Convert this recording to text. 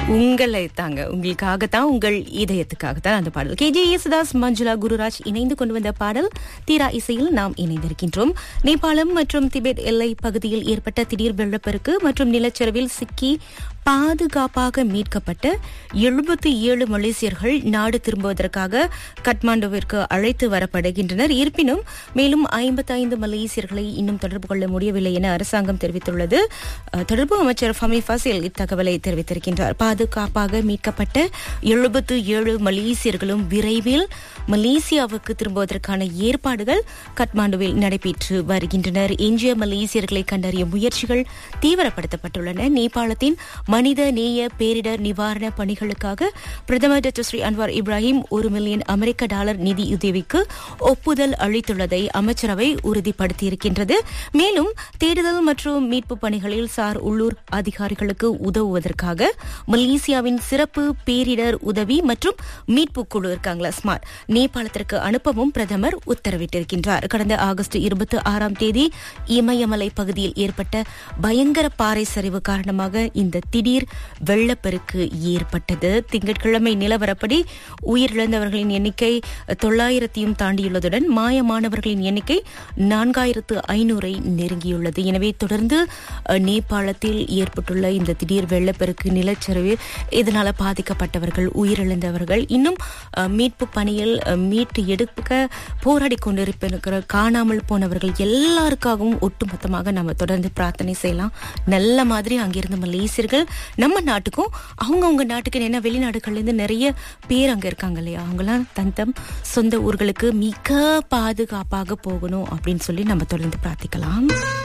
உங்களை தாங்க உங்களுக்காகத்தான் உங்கள் இதயத்துக்காகத்தான் அந்த பாடல். KJ யேசுதாஸ், மஞ்சுளா குருராஜ் இணைந்து கொண்டு வந்த பாடல் தீரா இசையில் நாம் இணைந்திருக்கின்றோம். நேபாளம் மற்றும் திபெத் எல்லை பகுதியில் ஏற்பட்ட திடீர் வெள்ளப்பெருக்கு மற்றும் நிலச்சரிவில் சிக்கி பாதுகாப்பாக மீட்கப்பட்ட 77 மலேசியர்கள் நாடு திரும்புவதற்காக கட்மாண்டுவிற்கு அழைத்து வரப்படுகின்றனர். இருப்பினும் மேலும் 55 மலேசியர்களை இன்னும் தொடர்பு கொள்ள முடியவில்லை என அரசாங்கம் தெரிவித்துள்ளது. தொடர்பு அமைச்சர் ஃபமி ஃபாசில் இத்தகவலை தெரிவித்திருக்கின்றார். பாதுகாப்பாக மீட்கப்பட்ட 77 மலேசியர்களும் விரைவில் மலேசியாவுக்கு திரும்புவதற்கான ஏற்பாடுகள் கட்மாண்டுவில் நடைபெற்று வருகின்றனர். எஞ்சிய மலேசியர்களை கண்டறியும் முயற்சிகள் தீவிரப்படுத்தப்பட்டுள்ளன. நேபாளத்தின் மனித நேய பேரிடர் நிவாரண பணிகளுக்காக பிரதமர் doctor Sri Anwar Ibrahim $1 million அமெரிக்க நிதியுதவிக்கு ஒப்புதல் அளித்துள்ளதை அமைச்சரவை உறுதிப்படுத்தியிருக்கின்றது. மேலும் தேடுதல் மற்றும் மீட்பு பணிகளில் சார் உள்ளூர் அதிகாரிகளுக்கு உதவுவதற்காக மலேசியாவின் சிறப்பு பேரிடர் உதவி மற்றும் மீட்பு குழு இருக்காங்களா ஸ்மார்ட் நேபாளத்திற்கு அனுப்பவும் பிரதமர் உத்தரவிட்டிருக்கின்றார். கடந்த ஆகஸ்ட் 26 இமயமலை பகுதியில் ஏற்பட்ட பயங்கர பாறை சரிவு காரணமாக இந்த திடீர் வெள்ளப்பெருக்கு ஏற்பட்டது. திங்கட்கிழமை நிலவரப்படி உயிரிழந்தவர்களின் எண்ணிக்கை 900 தாண்டியுள்ளதுடன் மாயமானவர்களின் எண்ணிக்கை 4500 நெருங்கியுள்ளது. எனவே தொடர்ந்து நேபாளத்தில் ஏற்பட்டுள்ள இந்த திடீர் வெள்ளப்பெருக்கு நிலச்சரிவு இதனால பாதிக்கப்பட்டவர்கள் உயிரிழந்தவர்கள் இன்னும் மீட்பு பணியில் மீட்டு எடுக்க போராடி கொண்டிருக்கிற காணாமல் போனவர்கள் எல்லாருக்காகவும் ஒட்டுமொத்தமாக நம்ம தொடர்ந்து பிரார்த்தனை செய்யலாம். நல்ல மாதிரி அங்கிருந்து மலேசியர்கள் நம்ம நாட்டுக்கும் அவங்க நாட்டுக்கு என்ன வெளிநாடுகள்ல இருந்து நிறைய பேர் அங்க இருக்காங்க இல்லையா, அவங்களாம் தந்தம் சொந்த ஊர்களுக்கு மிக பாதுகாப்பாக போகணும் அப்படின்னு சொல்லி நம்ம தொடர்ந்து பிரார்த்திக்கலாம்.